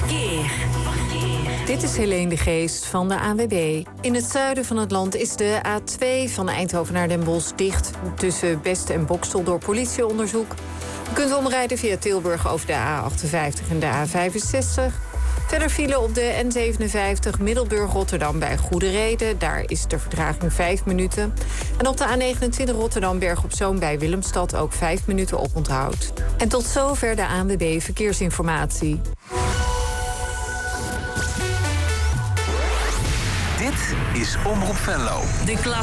Verkeer. Dit is Helene de Geest van de ANWB. In het zuiden van het land is de A2 van Eindhoven naar Den Bosch dicht tussen Best en Bokstel door politieonderzoek. Je kunt omrijden via Tilburg over de A58 en de A65. Verder file op de N57 Middelburg-Rotterdam bij Goede Reden. Daar is de vertraging 5 minuten. En op de A29 Rotterdam-Berg-op-Zoom bij Willemstad ook 5 minuten oponthoud. En tot zover de ANWB Verkeersinformatie. Dit is Omroep Venlo. De klas.